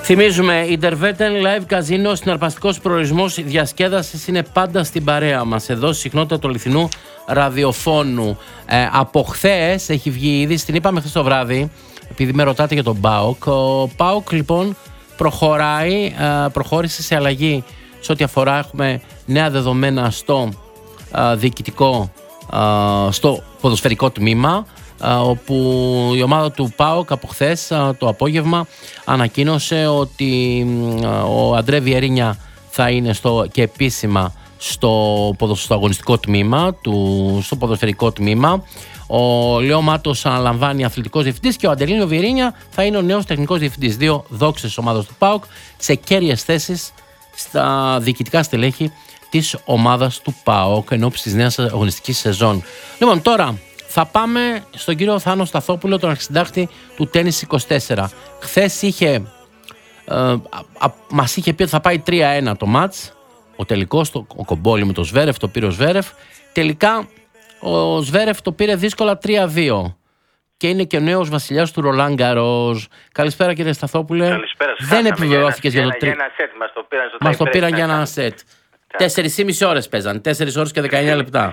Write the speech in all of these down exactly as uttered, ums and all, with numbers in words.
Θυμίζουμε, η Interwetten Live Casino, συναρπαστικός προορισμός διασκέδασης, είναι πάντα στην παρέα μας. Εδώ συχνότητα του αληθινού ραδιοφώνου. Ε, από χθες έχει βγει ήδη, την είπαμε χθες το βράδυ, επειδή με ρωτάτε για τον ΠΑΟΚ. Ο ΠΑΟΚ λοιπόν προχωράει, ε, προχώρησε σε αλλαγή σε ό,τι αφορά, έχουμε νέα δεδομένα στο ε, διοικητικό, ε, στο ποδοσφαιρικό τμήμα, όπου η ομάδα του ΠΑΟΚ από χθες το απόγευμα ανακοίνωσε ότι ο Αντρέ Βιερίνια θα είναι στο, και επίσημα στο, στο αγωνιστικό τμήμα του, στο ποδοσφαιρικό τμήμα. Ο Λεό Μάτος αναλαμβάνει αθλητικός διευθυντής και ο Αντελίνιο Βιερίνια θα είναι ο νέος τεχνικός διευθυντής. Δύο δόξες της ομάδας του ΠΑΟΚ σε κέρυες θέσεις στα διοικητικά στελέχη της ομάδας του ΠΑΟΚ εν ώψη της νέας αγωνιστικής σεζόν. Λοιπόν, τώρα θα πάμε στον κύριο Θάνο Σταθόπουλο, τον αρχισυντάκτη του Τένις είκοσι τέσσερα. Χθες είχε, ε, α, α, μας είχε πει ότι θα πάει τρία ένα το μάτς. Ο τελικός, το, ο Κομπόλι με το Σβέρεφ, το πήρε ο Σβέρεφ. Τελικά ο Σβέρεφ το πήρε δύσκολα τρία δύο. Και είναι και ο νέος βασιλιάς του Ρολάν Γκαρός. Καλησπέρα κύριε Σταθόπουλε. Καλησπέρα. Δεν επιβεβαιώθηκες για, για το τρία. Μας το πήραν για ένα σετ. Τέσσερις ή μισή ώρες παίζαν. Τέσσερις ώρες και δεκαεννιά λεπτά.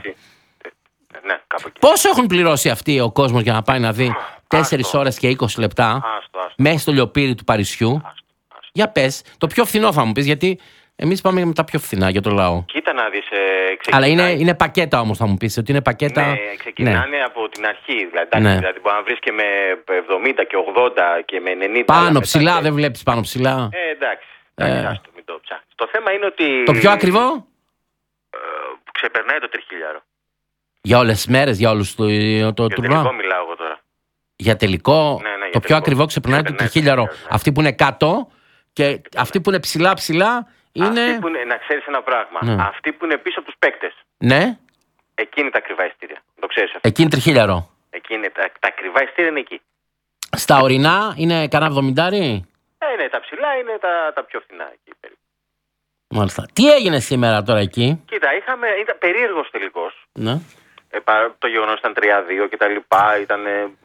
Ναι, πόσο έχουν πληρώσει αυτοί ο κόσμος για να πάει να δει τέσσερις ώρες και είκοσι λεπτά άστο, άστο. μέσα στο λιοπύρι του Παρισιού? Άστο, άστο. Για πες, το πιο φθηνό θα μου πεις, γιατί εμείς πάμε με τα πιο φθηνά για το λαό. Κοίτα να δεις, ε, αλλά είναι, είναι πακέτα όμως, θα μου πεις, ότι είναι πακέτα. Ναι, ξεκινάνε ναι. από την αρχή. Δηλαδή, ναι. δηλαδή μπορεί να βρεις και με εβδομήντα και ογδόντα και με ενενήντα. Πάνω ψηλά, δεν βλέπεις πάνω ψηλά. Ε, εντάξει, εντάξει ε. άστο, μην το ψάχνεις. Το θέμα είναι ότι. Το πιο ακριβό? Ε, ξεπερνάει το τριχίλιαρο. Για όλες τις μέρες, για όλους το, το για τουρνουά. Για τελικό μιλάω εγώ τώρα. Για τελικό, ναι, ναι, για το πιο τελικό. ακριβό ξεπερνάει το τριχίλιαρο. Ναι. Αυτοί που είναι κάτω και ναι. αυτοί που είναι ψηλά ψηλά είναι. Αυτοί που είναι, να ξέρεις ένα πράγμα. Ναι. Αυτοί που είναι πίσω από τους παίκτες. Ναι. Εκείνη τα ακριβά εισιτήρια. Το ξέρεις αυτό. Εκείνη τριχίλιαρο. Εκείνη τα, τα ακριβά εισιτήρια είναι εκεί. Στα ορεινά είναι κανένα εβδομηντάρι. Ε, ναι, τα ψηλά είναι τα, τα πιο φθηνά εκεί περίπου. Μάλιστα. Τι έγινε σήμερα τώρα εκεί? Κοίτα, είχαμε, ήταν περίεργος τελικός. Ναι. Ε, το γεγονός ήταν τρία δύο και τα λοιπά, ήταν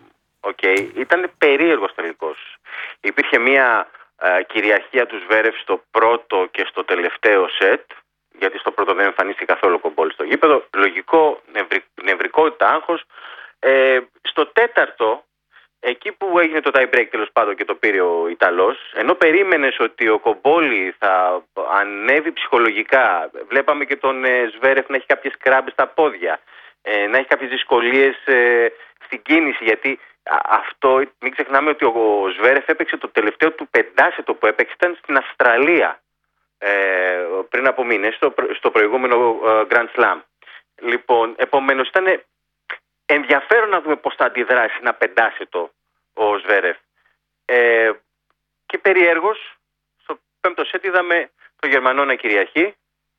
okay. Ήταν περίεργος τελικός. Υπήρχε μια ε, κυριαρχία του Σβέρεφ στο πρώτο και στο τελευταίο σετ, γιατί στο πρώτο δεν εμφανίστηκε καθόλου Κομπόλι στο γήπεδο. Λογικό, νευρι, νευρικότητα, άγχος. Ε, στο τέταρτο, εκεί που έγινε το tie break τέλος πάντων και το πήρε ο Ιταλός, ενώ περίμενες ότι ο Κομπόλι θα ανέβει ψυχολογικά, βλέπαμε και τον ε, Σβέρεφ να έχει κάποιες κράμπες στα πόδια, ε, να έχει κάποιες δυσκολίες ε, στην κίνηση, γιατί α, αυτό, μην ξεχνάμε ότι ο, ο Σβέρεφ έπαιξε το τελευταίο του πεντάσετο που έπαιξε, ήταν στην Αυστραλία ε, πριν από μήνες, στο, στο προηγούμενο ε, Grand Slam. Λοιπόν, επομένως ήταν ενδιαφέρον να δούμε πώς θα αντιδράσει ένα πεντάσετο ο Σβέρεφ. Ε, και περιέργως, στο πέμπτο σετ είδαμε τον Γερμανό να κυριαρχεί,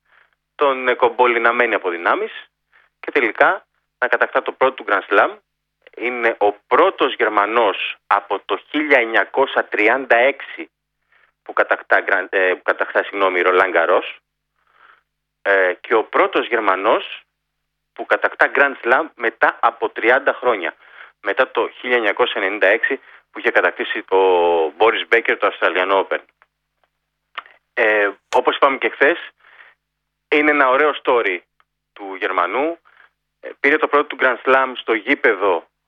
τον Κομπόλι να μένει από δυνάμεις και τελικά να κατακτά το πρώτο του Grand Slam. Είναι ο πρώτος Γερμανός από το χίλια εννιακόσια τριάντα έξι που κατακτά, ε, που κατακτά συγγνώμη, Ρολάν Γκαρός, ε, και ο πρώτος Γερμανός που κατακτά Grand Slam μετά από τριάντα χρόνια. Μετά το χίλια εννιακόσια ενενήντα έξι που είχε κατακτήσει ο Μπόρις Μπέκερ το Αυστραλιανό Open. Ε, όπως είπαμε και χθες, είναι ένα ωραίο story του Γερμανού. Ε, πήρε το πρώτο του Grand Slam στο γήπεδο